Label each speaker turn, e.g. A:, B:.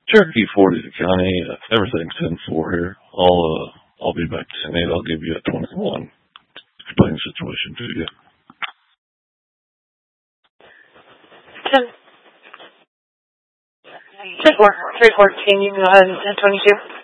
A: Cherokee 40 to county. Everything's 10-4 here. I'll be back to 10-8. I'll give you a 21. Explain the situation to you.
B: 3-4. 3-14. You can go ahead and 22.